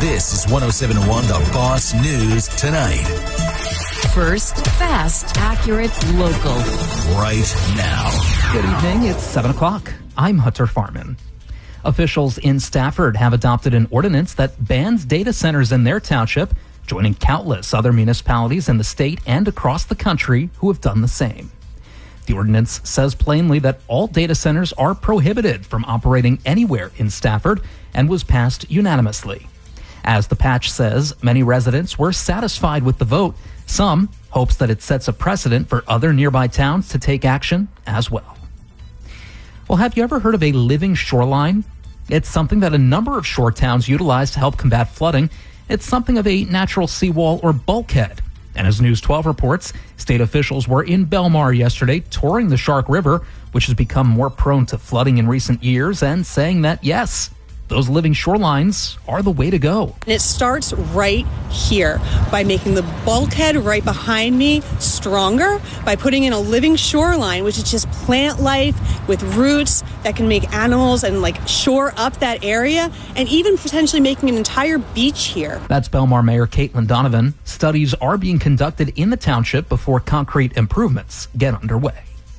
This is 107.1 The Boss News Tonight. First, fast, accurate, local. Right now. Good evening. It's 7 o'clock. I'm Hunter Farman. Officials in Stafford have adopted an ordinance that bans data centers in their township, joining countless other municipalities in the state and across the country who have done the same. The ordinance says plainly that all data centers are prohibited from operating anywhere in Stafford and was passed unanimously. As the patch says, many residents were satisfied with the vote. Some hopes that it sets a precedent for other nearby towns to take action as well. Well, have you ever heard of a living shoreline? It's something that a number of shore towns utilize to help combat flooding. It's something of a natural seawall or bulkhead. And as News 12 reports, state officials were in Belmar yesterday touring the Shark River, which has become more prone to flooding in recent years, and saying that, yes, those living shorelines are the way to go. And it starts right here by making the bulkhead right behind me stronger, by putting in a living shoreline, which is just plant life with roots that can make animals and shore up that area, and even potentially making an entire beach here. That's Belmar Mayor Caitlin Donovan. Studies are being conducted in the township before concrete improvements get underway.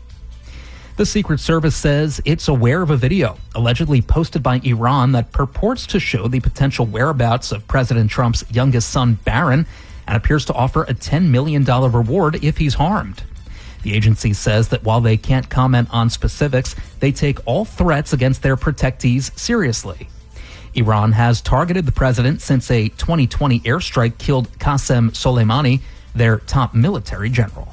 The Secret Service says it's aware of a video allegedly posted by Iran that purports to show the potential whereabouts of President Trump's youngest son, Barron, and appears to offer a $10 million reward if he's harmed. The agency says that while they can't comment on specifics, they take all threats against their protectees seriously. Iran has targeted the president since a 2020 airstrike killed Qasem Soleimani, their top military general.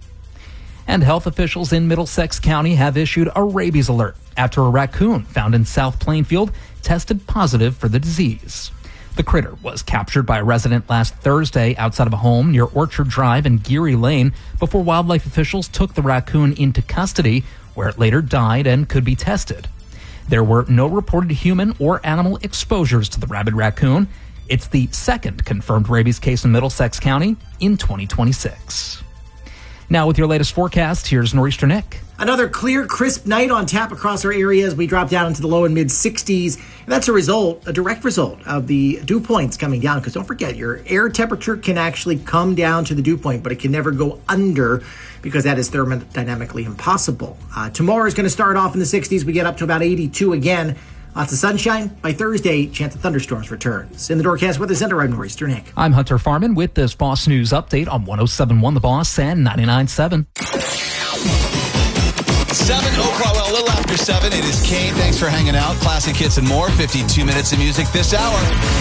And health officials in Middlesex County have issued a rabies alert after a raccoon found in South Plainfield tested positive for the disease. The critter was captured by a resident last Thursday outside of a home near Orchard Drive and Geary Lane before wildlife officials took the raccoon into custody, where it later died and could be tested. There were no reported human or animal exposures to the rabid raccoon. It's the second confirmed rabies case in Middlesex County in 2026. Now with your latest forecast, here's Nor'easter Nick. Another clear, crisp night on tap across our area as we drop down into the low and mid 60s. And that's a direct result of the dew points coming down. Because don't forget, your air temperature can actually come down to the dew point, but it can never go under because that is thermodynamically impossible. Tomorrow is going to start off in the 60s. We get up to about 82 again. Lots of sunshine. By Thursday, chance of thunderstorms returns. In the Doorcast Weather Center, I'm Nor'easter Nick. I'm Hunter Farman with this Boss News update on 107.1 The Boss and 99.7. 7 o'clock, well, a little after 7. It is Kane. Thanks for hanging out. Classic hits and more. 52 minutes of music this hour.